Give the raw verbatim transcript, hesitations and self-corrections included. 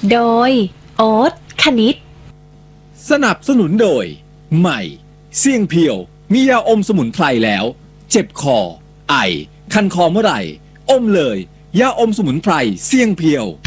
โดยโอ๊ตคณิตสนับสนุนโดยใหม่เสี่ยงเพียวมียาอมสมุนไพรแล้วเจ็บคอไอคันคอเมื่อไหร่อมเลยยาอมสมุนไพรเสี่ยงเพียว